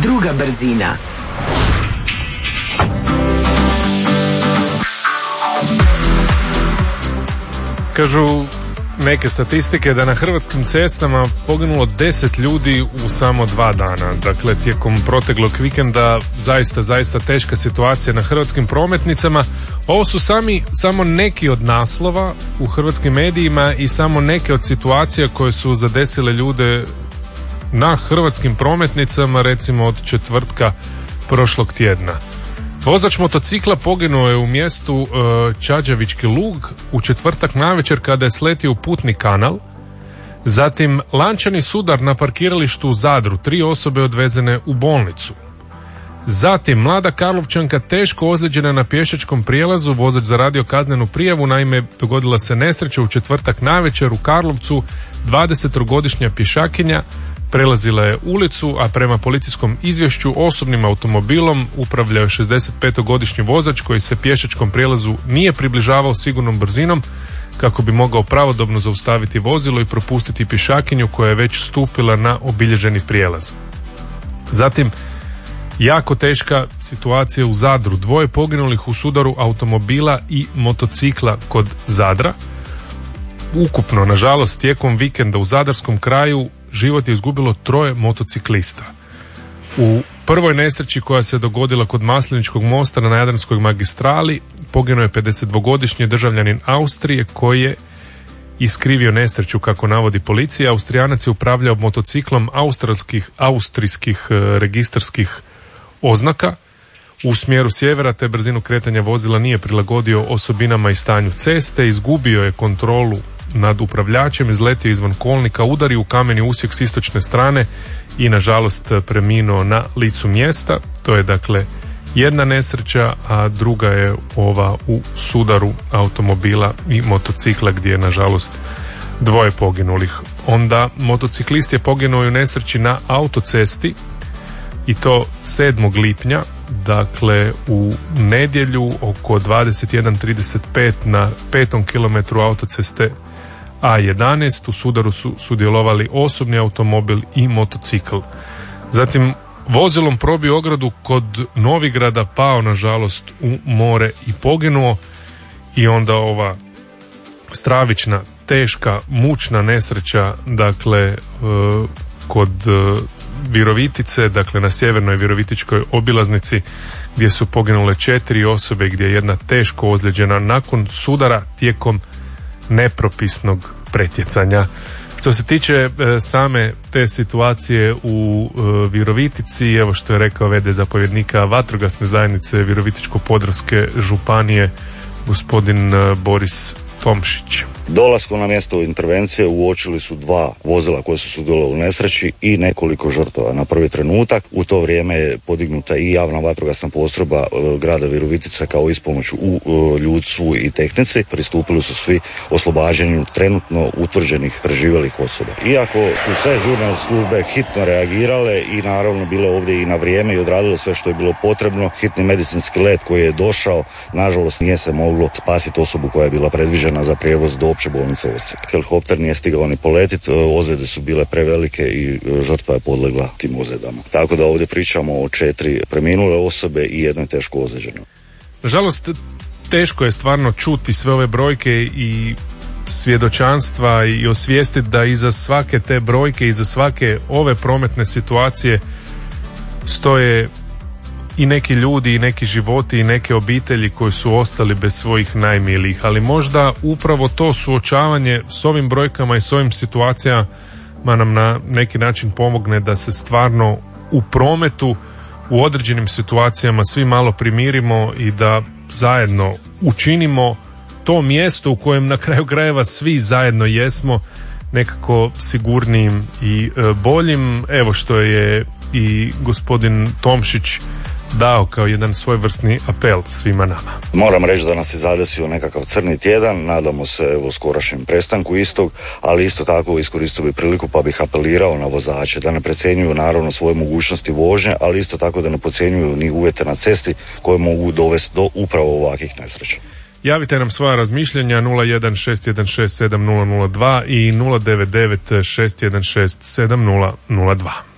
druga brzina. Kažu neke statistike da na hrvatskim cestama poginulo 10 ljudi u samo 2 dana. Dakle, tijekom proteklog vikenda zaista teška situacija na hrvatskim prometnicama. Ovo su samo neki od naslova u hrvatskim medijima i samo neke od situacija koje su zadesile ljude na hrvatskim prometnicama, recimo od četvrtka prošlog tjedna. Vozač motocikla poginuo je u mjestu Čađavički Lug u četvrtak navečer kada je sletio u putni kanal. Zatim lančani sudar na parkiralištu u Zadru, 3 osobe odvezene u bolnicu. Zatim mlada Karlovčanka teško ozlijeđena na pješačkom prijelazu, vozač zaradio kaznenu prijavu, naime dogodila se nesreća u četvrtak navečer u Karlovcu, 20-godišnja pješakinja prelazila je ulicu, a prema policijskom izvješću osobnim automobilom upravljao je 65-godišnji vozač koji se pješačkom prijelazu nije približavao sigurnom brzinom kako bi mogao pravodobno zaustaviti vozilo i propustiti pješakinju koja je već stupila na obilježeni prijelaz. Zatim, jako teška situacija u Zadru, 2 poginulih u sudaru automobila i motocikla kod Zadra. Ukupno, nažalost, tijekom vikenda u zadarskom kraju život je izgubilo 3 motociklista. U prvoj nesreći koja se dogodila kod Masleničkog mosta na Jadranskoj magistrali poginuo je 52-godišnji državljanin Austrije koji je iskrivio nesreću, kako navodi policija. Austrijanac je upravljao motociklom austrijskih registarskih oznaka u smjeru sjevera, te brzinu kretanja vozila nije prilagodio osobinama i stanju ceste, izgubio je kontrolu nad upravljačem, izletio izvan kolnika, udario u kameni usjek s istočne strane i nažalost preminuo na licu mjesta. To je dakle jedna nesreća, a druga je ova u sudaru automobila i motocikla gdje je nažalost 2 poginulih. Onda motociklist je poginuo u nesreći na autocesti i to 7. lipnja, dakle u nedjelju oko 21:35 na 5. kilometru autoceste A11. U sudaru su sudjelovali osobni automobil i motocikl. Zatim vozilom probio ogradu kod Novigrada, pao nažalost u more i poginuo. I onda ova stravična, teška, mučna nesreća, dakle kod Virovitice, dakle na sjevernoj virovitičkoj obilaznici gdje su poginule 4 osobe, gdje je jedna teško ozlijeđena nakon sudara tijekom nepropisnog pretjecanja. Što se tiče same te situacije u Virovitici, evo što je rekao v.d. zapovjednika vatrogasne zajednice Virovitičko-podravske županije gospodin Boris Tomšić. Dolaskom na mjesto intervencije uočili su 2 vozila koja su sudjelovala u nesreći i nekoliko žrtava. Na prvi trenutak u to vrijeme je podignuta i javna vatrogasna postrojba grada Virovitice kao ispomoć u ljudstvu i tehnici. Pristupili su svi oslobađanju trenutno utvrđenih preživjelih osoba. Iako su sve žurne službe hitno reagirale i naravno bile ovdje i na vrijeme i odradile sve što je bilo potrebno, hitni medicinski let koji je došao, nažalost nije se moglo spasiti osobu koja je bila predviđena za prijevoz do opće bolnice Osijek. Helikopter nije stigao ni poletiti, ozljede su bile prevelike i žrtva je podlegla tim ozljedama. Tako da ovdje pričamo o 4 preminule osobe i 1 teško ozlijeđenoj. Nažalost, teško je stvarno čuti sve ove brojke i svjedočanstva i osvijestiti da iza svake te brojke, iza svake ove prometne situacije stoje i neki ljudi i neki životi i neke obitelji koji su ostali bez svojih najmilijih, ali možda upravo to suočavanje s ovim brojkama i s ovim situacijama nam na neki način pomogne da se stvarno u prometu u određenim situacijama svi malo primirimo i da zajedno učinimo to mjesto u kojem na kraju krajeva svi zajedno jesmo nekako sigurnijim i boljim. Evo što je i gospodin Tomšić dao kao jedan svojevrsni apel svima nama. Moram reći da nas je zadesio nekakav crni tjedan, nadamo se evo skorašnjem prestanku istog, ali isto tako iskoristio bi priliku pa bih apelirao na vozače da ne precjenjuju naravno svoje mogućnosti vožnje, ali isto tako da ne podcjenjuju ni uvjete na cesti koje mogu dovesti do upravo ovakvih nesreća. Javite nam svoja razmišljanja 016167002 i 09961670002.